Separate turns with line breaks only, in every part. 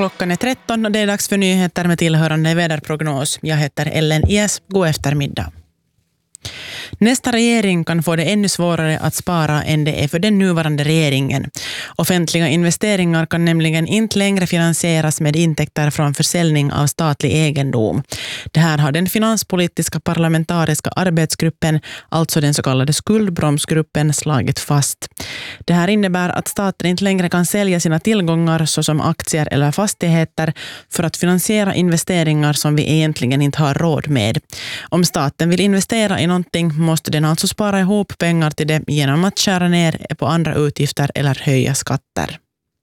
Klockan är 13 och det är dags för nyheter med tillhörande väderprognos. Jag heter Ellen Ies. God eftermiddag. Nästa regering kan få det ännu svårare att spara än det är för den nuvarande regeringen. Offentliga investeringar kan nämligen inte längre finansieras med intäkter från försäljning av statlig egendom. Det här har den finanspolitiska parlamentariska arbetsgruppen, alltså den så kallade skuldbromsgruppen, slagit fast. Det här innebär att staten inte längre kan sälja sina tillgångar såsom aktier eller fastigheter för att finansiera investeringar som vi egentligen inte har råd med. Om staten vill investera i någonting måste den alltså spara ihop pengar till det genom att skära ner på andra utgifter eller höja skatter.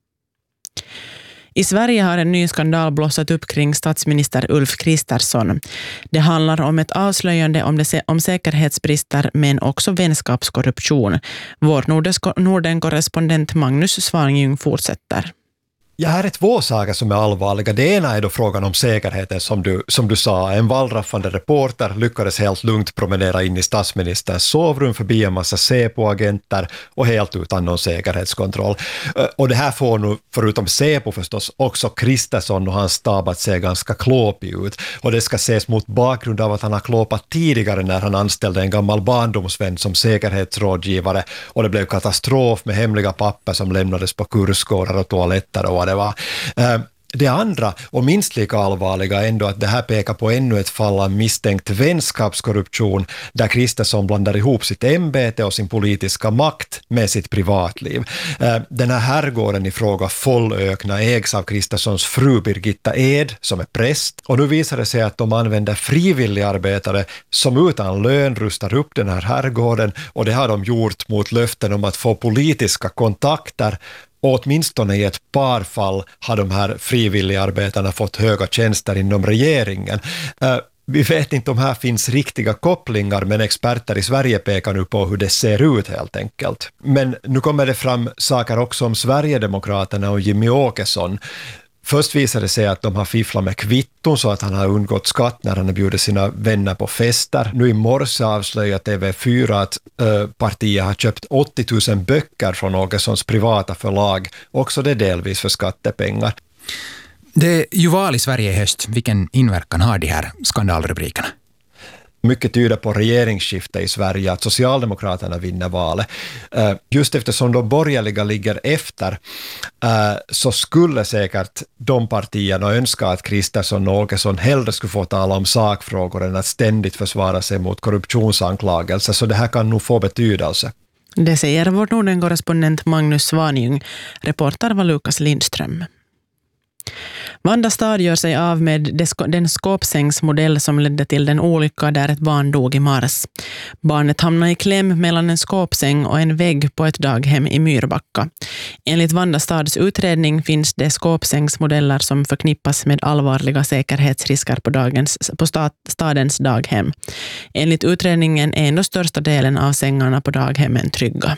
I Sverige har en ny skandal blossat upp kring statsminister Ulf Kristersson. Det handlar om ett avslöjande om säkerhetsbrister men också vänskapskorruption. Vår Norden-korrespondent Magnus Svanjung fortsätter.
Ja, här är två saker som är allvarliga. Det ena är då frågan om säkerheten som du sa. En vallraffande reporter lyckades helt lugnt promenera in i statsministerns sovrum förbi en massa Säpo-agenter och helt utan någon säkerhetskontroll. Och det här får nu, förutom Säpo förstås, också Kristersson och hans stab att se ganska klåpig ut. Och det ska ses mot bakgrund av att han har klåpat tidigare när han anställde en gammal barndomsvän som säkerhetsrådgivare och det blev katastrof med hemliga papper som lämnades på kursgårdar och toaletter och det var. Det andra och minst lika allvarliga är ändå att det här pekar på ännu ett fall av misstänkt vänskapskorruption där Kristersson blandar ihop sitt ämbete och sin politiska makt med sitt privatliv. Den här herrgården i fråga Follökna ägs av Kristerssons fru Birgitta Ed som är präst och nu visar det sig att de använder frivilligarbetare som utan lön rustar upp den här herrgården och det har de gjort mot löften om att få politiska kontakter. Och åtminstone i ett par fall har de här frivilligarbetarna fått höga tjänster inom regeringen. Vi vet inte om här finns riktiga kopplingar, men experter i Sverige pekar nu på hur det ser ut helt enkelt. Men nu kommer det fram saker också om Sverigedemokraterna och Jimmy Åkesson. Först visade det sig att de har fifflat med kvitton så att han har undgått skatt när han har bjudit sina vänner på fester. Nu i morse avslöjar TV4 att partiet har köpt 80 000 böcker från Åkessons privata förlag. Också det delvis för skattepengar.
Det är ju val i Sverige i höst. Vilken inverkan har de här skandalrubrikerna?
Mycket tyder på regeringsskifte i Sverige, att Socialdemokraterna vinner valet. Just eftersom de borgerliga ligger efter så skulle säkert de partierna önska att Kristersson och Åkesson hellre skulle få tala om sakfrågor än att ständigt försvara sig mot korruptionsanklagelser, så det här kan nog få betydelse.
Det säger vår Norden-korrespondent Magnus Svanjung. Reporter var Lukas Lindström. Vanda stad gör sig av med den skåpsängsmodell som ledde till den olycka där ett barn dog i mars. Barnet hamnade i kläm mellan en skåpsäng och en vägg på ett daghem i Myrbacka. Enligt Vanda stads utredning finns det skåpsängsmodeller som förknippas med allvarliga säkerhetsrisker på stadens daghem. Enligt utredningen är ändå största delen av sängarna på daghemmen trygga.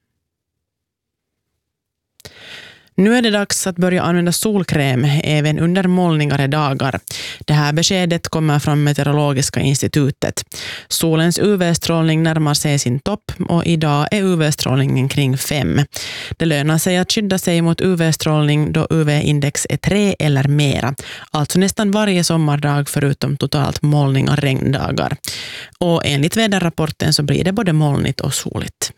Nu är det dags att börja använda solkräm även under molnigare dagar. Det här beskedet kommer från Meteorologiska institutet. Solens UV-strålning närmar sig sin topp och idag är UV-strålningen kring 5. Det lönar sig att skydda sig mot UV-strålning då UV-index är 3 eller mera. Alltså nästan varje sommardag förutom totalt molning och regndagar. Och enligt väderrapporten så blir det både molnigt och soligt.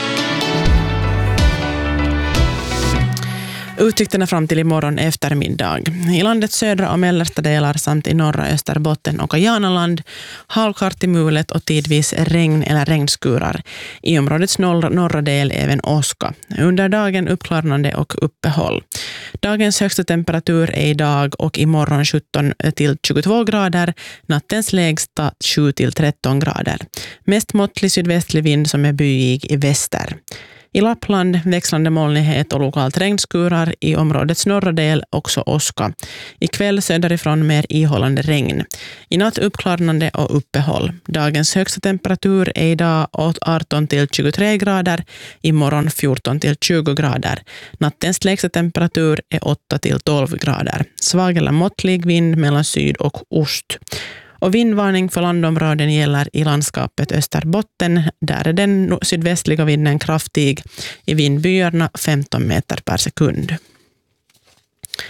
Utsikterna fram till imorgon eftermiddag. I landets södra och mellersta delar samt i norra Österbotten och Kajanaland halvklart i mulet och tidvis regn eller regnskurar. I områdets norra del även åska. Under dagen uppklarnande och uppehåll. Dagens högsta temperatur är idag och imorgon 17 till 22 grader. Nattens lägsta 7 till 13 grader. Mest måttlig sydvästlig vind som är byig i väster. I Lappland växlande molnighet och lokalt regnskurar, i områdets norra del också åska. Ikväll söderifrån mer ihållande regn. I natt uppklarnande och uppehåll. Dagens högsta temperatur är idag 18 till 23 grader, imorgon 14 till 20 grader. Nattens lägsta temperatur är 8 till 12 grader. Svag eller måttlig vind mellan syd och ost. Och vindvarning för landområden gäller i landskapet Österbotten. Där är den sydvästliga vinden kraftig, i vindbyarna 15 meter per sekund.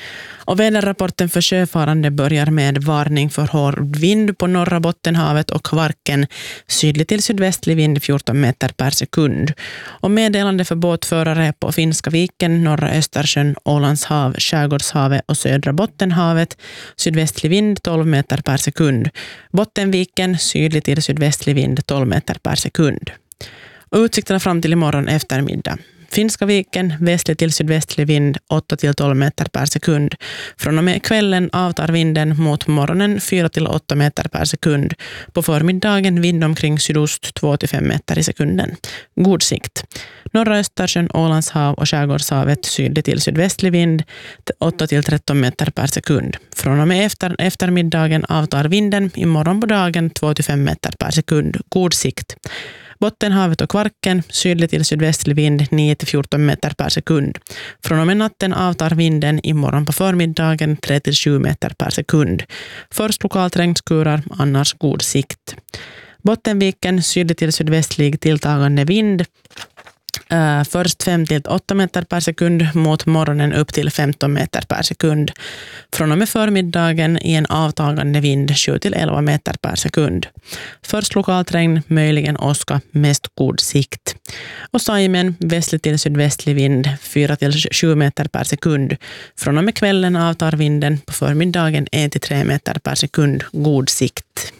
Och väderrapporten för sjöfarande börjar med varning för hård vind på norra Bottenhavet och Kvarken, sydlig till sydvästlig vind 14 meter per sekund. Och meddelande för båtförare på Finska viken, norra Östersjön, Ålandshav, Skärgårdshavet och södra Bottenhavet, sydvästlig vind 12 meter per sekund. Bottenviken, sydlig till sydvästlig vind 12 meter per sekund. Och utsikterna fram till imorgon eftermiddag. Finska viken, västlig till sydvästlig vind 8-12 meter per sekund. Från och med kvällen avtar vinden mot morgonen 4-8 meter per sekund. På förmiddagen vind omkring sydost 2-5 meter i sekunden. God sikt. Norra Östersjön, Ålandshav och Skärgårdshavet sydlig till sydvästlig vind 8-13 meter per sekund. Från och med eftermiddagen avtar vinden imorgon på dagen 2-5 meter per sekund. God sikt. Bottenhavet och Kvarken, sydlig till sydvästlig vind 9-14 meter per sekund. Från och med natten avtar vinden imorgon på förmiddagen 3-7 meter per sekund. Först lokalt regnskurar, annars god sikt. Bottenviken, sydlig till sydvästlig tilltagande vind. Först 5-8 meter per sekund mot morgonen upp till 15 meter per sekund. Från och med förmiddagen i en avtagande vind 7-11 meter per sekund. Först lokalt regn, möjligen åska, mest god sikt. Och Saimen, västlig till sydvästlig vind 4-7 meter per sekund. Från och med kvällen avtar vinden på förmiddagen 1-3 meter per sekund, god sikt.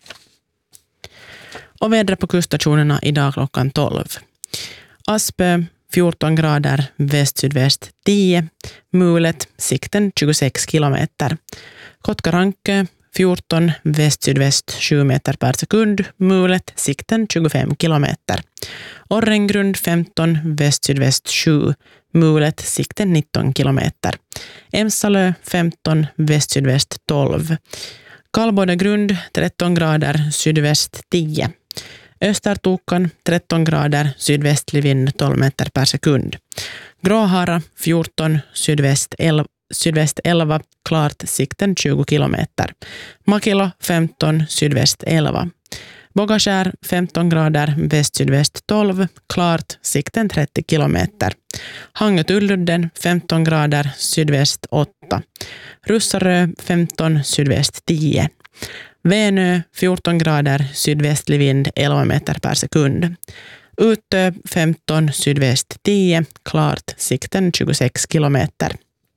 Och vädret på kuststationerna idag klockan 12. Aspö 14 grader, väst-sydväst 10, Mulet, sikten 26 kilometer. Kotkaranke 14, väst-sydväst 7 meter per sekund, Mulet, sikten 25 kilometer. Orrengrund 15, väst-sydväst 7, Mulet, sikten 19 kilometer. Emsalö 15, väst-sydväst 12. Kallbådegrund 13 grader, sydväst 10. Östertokan 13 grader, sydvästlig vind 12 meter per sekund. Gråhara 14, sydväst 11, klart, sikten 20 kilometer. Makilo 15, sydväst 11. Bogaskär 15 grader, väst-sydväst 12, klart, sikten 30 kilometer. Hangetulludden 15 grader, sydväst 8. Russarö 15, sydväst 10. Vänö 14 grader, sydvästlig vind 11 meter per sekund. Utö 15, sydväst 10, klart, sikten 26 kilometer.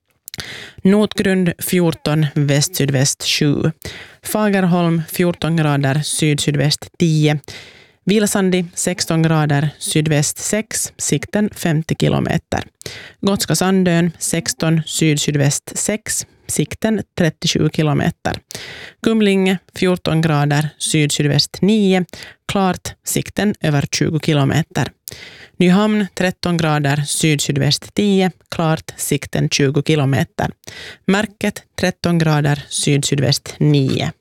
Notgrund 14, väst-sydväst 7. Fagerholm 14 grader, syd-sydväst 10. Vilsandi 16 grader, sydväst 6, sikten 50 kilometer. Gotska Sandön 16, syd-sydväst 6, sikten 37 kilometer. Kumlinge 14 grader, syd-sydväst 9, klart, sikten över 20 kilometer. Nyhamn 13 grader, syd-sydväst 10, klart, sikten 20 kilometer. Märket 13 grader, syd-sydväst 9.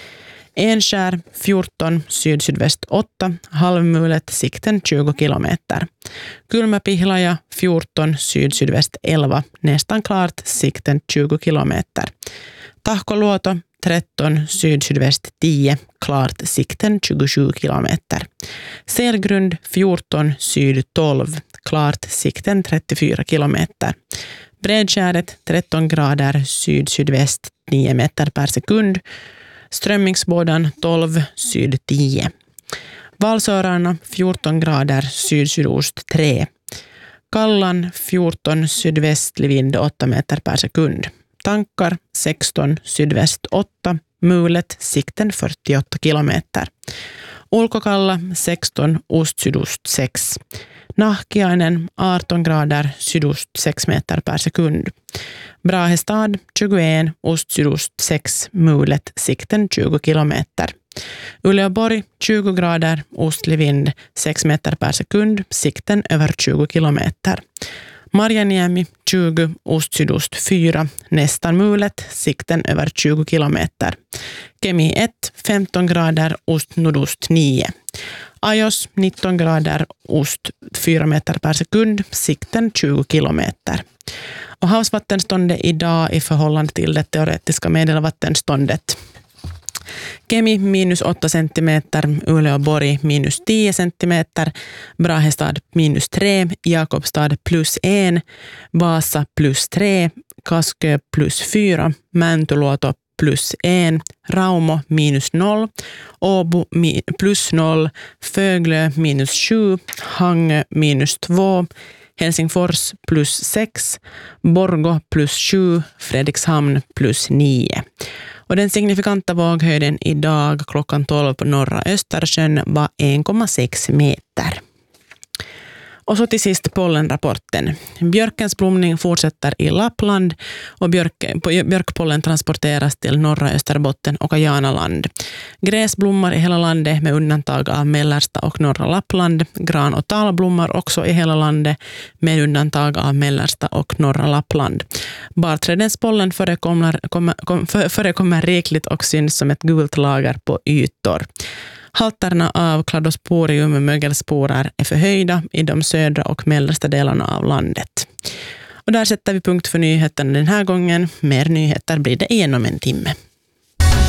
Enskär 14, syd-sydväst 8, halvmulet, sikten 20 kilometer. Kulmapihlaja 14, syd-sydväst 11, nästan klart, sikten 20 kilometer. Tahkoluoto 13, syd-sydväst 10, klart, sikten 27 kilometer. Selgrund 14, syd 12, klart, sikten 34 kilometer. Bredskäret 13 grader, syd-sydväst 9 meter per sekund. Strömmingsbådan 12, syd 10. Valsörarna 14 grader, syd-sydost 3. Kallan 14, sydvästlig vind 8 meter per sekund. Tankar 16, sydväst 8. Mulet, sikten 48 kilometer. Ulkokalla 16, ost-sydost 6. Nahkiainen 18 grader, sydost 6 meter per sekund. Brahestad 21, ost-sydost 6, Mulet, sikten 20 kilometer. Uleåborg 20 grader, ostlig vind 6 meter per sekund, sikten över 20 kilometer. Marjaniemi 20, ost-sydost 4, nästan Mulet, sikten över 20 kilometer. Kemi 1, 15 grader, ost-nordost 9. Ajos 19 grader, ost 4 meter per sekund, sikten 20 kilometer. Och havsvattenståndet idag i förhållande till det teoretiska medelvattenståndet. Kemi minus 8 centimeter, Uleåborg minus 10 centimeter, Brahestad minus 3, Jakobstad plus 1, Vasa plus 3, Kaskö +4, Mäntyluoto +1, Raumo -0, Åbo +0, Föglö -7, Hangö -2, Helsingfors +6, Borgå +7, Fredrikshamn +9. Och den signifikanta våghöjden idag klockan 12 på norra Östersjön var 1,6 meter. Och så till sist pollenrapporten. Björkens blomning fortsätter i Lappland och björkpollen transporteras till norra Österbotten och Kajanaland. Gräs blommar i hela landet med undantag av mellersta och norra Lappland. Gran och tall blommar också i hela landet med undantag av mellersta och norra Lappland. Barträdens pollen förekommer rikligt och syns som ett gult lager på ytor. Halterna av Cladosporium mögelsporer är förhöjda i de södra och mellersta delarna av landet. Och där sätter vi punkt för nyheterna den här gången. Mer nyheter blir det igenom en timme.